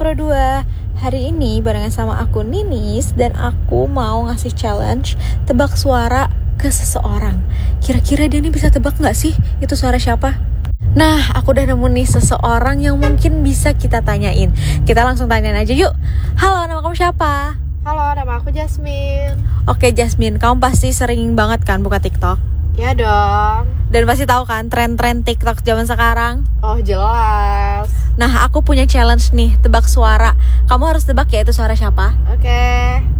Pro 2. Hari ini barengan sama aku Ninis, dan aku mau ngasih challenge tebak suara ke seseorang. Kira-kira dia nih bisa tebak gak sih itu suara siapa? Nah, aku udah nemu nih seseorang yang mungkin bisa kita tanyain. Kita langsung tanyain aja yuk. Halo, nama kamu siapa? Halo, nama aku Jasmine. Oke Jasmine, kamu pasti sering banget kan buka TikTok? Ya dong. Dan pasti tahu kan tren-tren TikTok zaman sekarang? Oh jelas. Nah, aku punya challenge nih, tebak suara. Kamu harus tebak ya itu suara siapa? Oke.